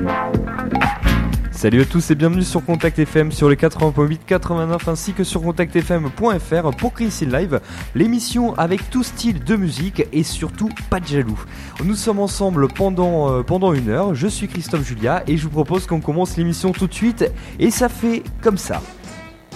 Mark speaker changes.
Speaker 1: Salut à tous et bienvenue sur Contact FM sur les 80.8, 89 ainsi que sur contactfm.fr pour Chris in Live, l'émission avec tout style de musique et surtout pas de jaloux. Nous sommes ensemble pendant une heure, je suis Christophe Julia et je vous propose qu'on commence l'émission tout de suite et ça fait comme ça.